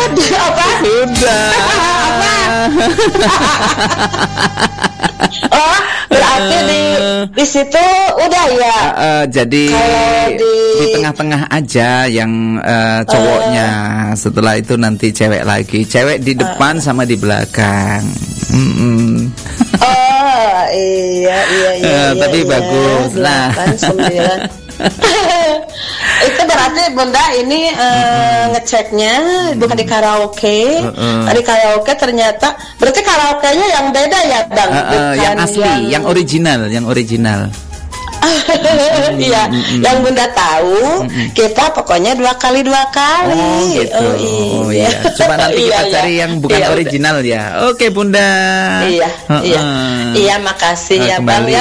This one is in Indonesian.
Apa? Sudah. Apa? Oh, berarti di situ udah ya. Jadi di tengah-tengah aja yang cowoknya. Setelah itu nanti cewek lagi. Cewek di depan sama di belakang. Oh, iya. Tapi bagus. 8, 9. Itu berarti Bunda ini ngeceknya bukan di karaoke. Di karaoke ternyata berarti karaoke-nya yang beda ya, Bang? Yang asli, yang original. Iya, yang Bunda tahu kita pokoknya 2 kali. Oh gitu. Oh iya. Coba nanti kita cari yang bukan original ya. Oke Bunda. Iya, makasih ya Bang.